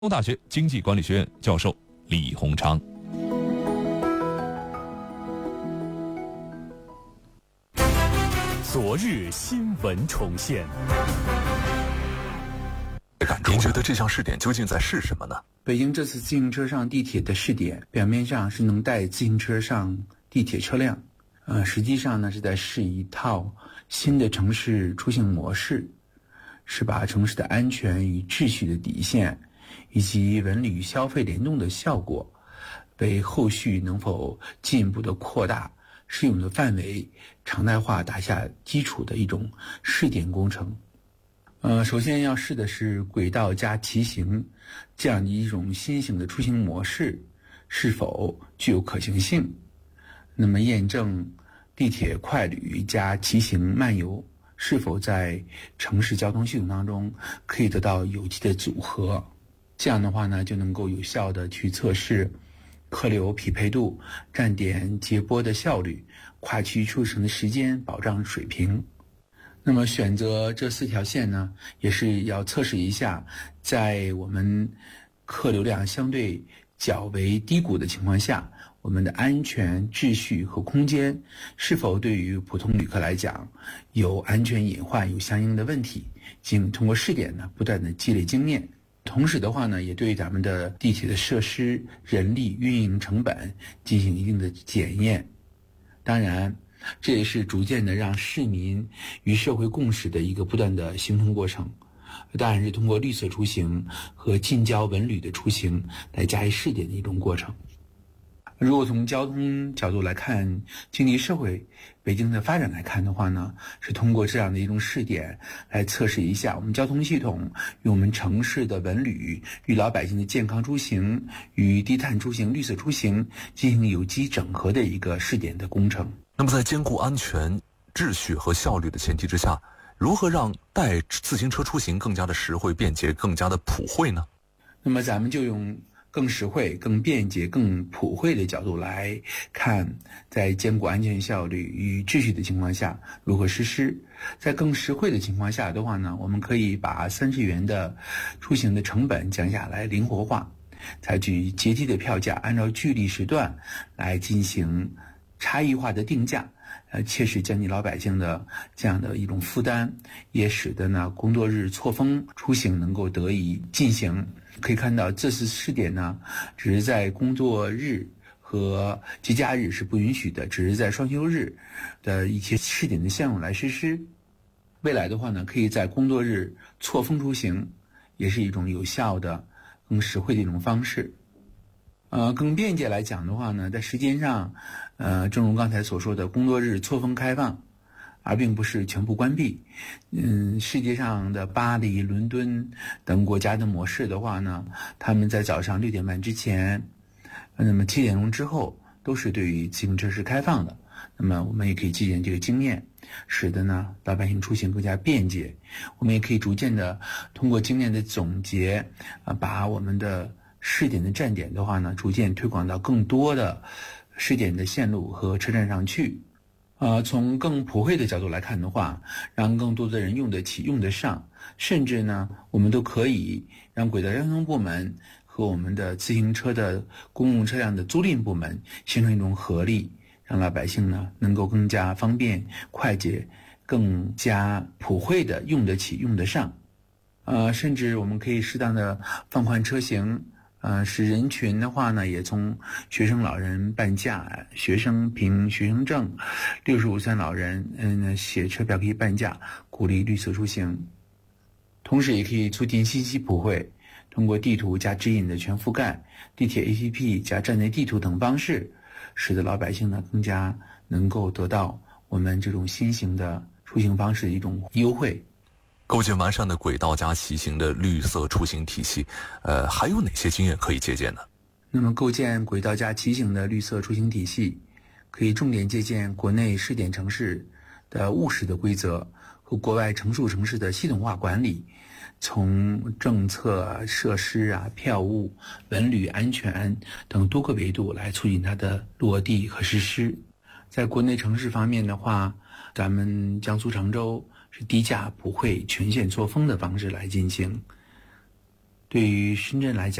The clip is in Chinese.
东大学经济管理学院教授李鸿昌。 昨日新闻重现。 您觉得这项试点究竟在试什么呢？ 北京这次自行车上地铁的试点，表面上是能带自行车上地铁车辆，实际上呢是在试一套新的城市出行模式，是把城市的安全与秩序的底线，以及文旅消费联动的效果，为后续能否进一步的扩大适用的范围、常态化打下基础的一种试点工程。首先要试的是轨道加骑行这样的一种新型的出行模式是否具有可行性。那么验证地铁快旅加骑行漫游是否在城市交通系统当中可以得到有机的组合。这样的话呢，就能够有效的去测试客流匹配度、站点接驳的效率、跨区出行的时间保障水平。那么选择这4条线呢，也是要测试一下，在我们客流量相对较为低谷的情况下，我们的安全、秩序和空间是否对于普通旅客来讲有安全隐患、有相应的问题，通过试点呢，不断的积累经验。同时的话呢，也对咱们的地铁的设施、人力、运营成本进行一定的检验。当然，这也是逐渐的让市民与社会共识的一个不断的形成过程。当然是通过绿色出行和近郊文旅的出行来加以试点的一种过程。如果从交通角度来看，经济社会北京的发展来看的话呢，是通过这样的一种试点来测试一下我们交通系统与我们城市的文旅、与老百姓的健康出行、与低碳出行、绿色出行进行有机整合的一个试点的工程。 那么在兼顾安全、秩序和效率的前提之下，如何让带自行车出行更加的实惠、便捷、更加的普惠呢？ 那么咱们就用更实惠、更便捷、更普惠的角度来看，在兼顾安全效率与秩序的情况下如何实施。在更实惠的情况下的话呢，我们可以把30元的出行的成本降下来，灵活化，采取阶梯的票价，按照距离时段来进行差异化的定价，切实降低老百姓的这样的一种负担，也使得呢工作日错峰出行能够得以进行。可以看到这次试点呢，只是在工作日和节假日是不允许的，只是在双休日的一些试点的项目来实施。未来的话呢，可以在工作日错峰出行，也是一种有效的、更实惠的一种方式。更便捷来讲的话呢，在时间上，正如刚才所说的，工作日错峰开放，而并不是全部关闭。世界上的巴黎、伦敦等国家的模式的话呢，他们在早上6点半之前，那么7点钟之后都是对于自行车是开放的。那么我们也可以借鉴这个经验，使得呢老百姓出行更加便捷。我们也可以逐渐的通过经验的总结，把我们的试点的站点的话呢，逐渐推广到更多的试点的线路和车站上去。从更普惠的角度来看的话，让更多的人用得起、用得上，甚至呢，我们都可以让轨道交通部门和我们的自行车的公共车辆的租赁部门形成一种合力，让老百姓呢能够更加方便、快捷、更加普惠的用得起、用得上。甚至我们可以适当的放宽车型。使人群的话呢，也从学生老人半价、学生凭学生证、65岁老人写车票可以半价，鼓励绿色出行。同时也可以促进信息普惠，通过地图加指引的全覆盖、地铁 APP 加站内地图等方式，使得老百姓呢更加能够得到我们这种新型的出行方式的一种优惠。 构建完善的轨道加骑行的绿色出行体系，还有哪些经验可以借鉴呢？ 那么构建轨道加骑行的绿色出行体系，可以重点借鉴国内试点城市的务实的规则和国外成熟城市的系统化管理，从政策、设施票务、文旅安全等多个维度来促进它的落地和实施。在国内城市方面的话，咱们江苏常州是低价普惠全线错峰的方式来进行。 对于深圳来讲，